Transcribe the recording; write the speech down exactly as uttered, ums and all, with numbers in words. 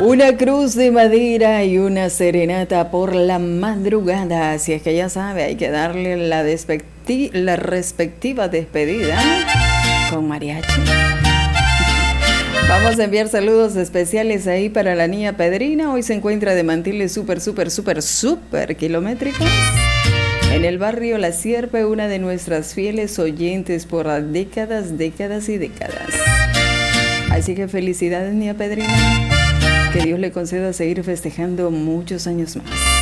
Una cruz de madera y una serenata por la madrugada. Así es que ya sabe, hay que darle la, despecti- la respectiva despedida con mariachi. Vamos a enviar saludos especiales ahí para la niña Pedrina. Hoy se encuentra de mantiles súper, súper, súper, súper kilométricos en el barrio La Sierpe, una de nuestras fieles oyentes por décadas, décadas y décadas. Así que felicidades, niña Pedrina. Que Dios le conceda seguir festejando muchos años más.